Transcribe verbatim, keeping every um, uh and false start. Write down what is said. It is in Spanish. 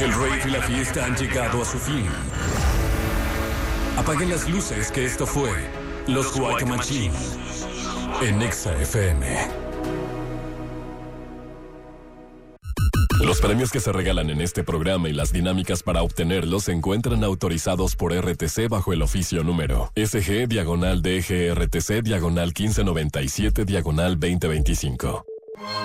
El rave y la fiesta han llegado a su fin. Apaguen las luces, que esto fue Los White Machine en Exa F M. Los premios que se regalan en este programa y las dinámicas para obtenerlos se encuentran autorizados por R T C bajo el oficio número S G diagonal D G R T C diagonal quince noventa y siete diagonal veinte veinticinco.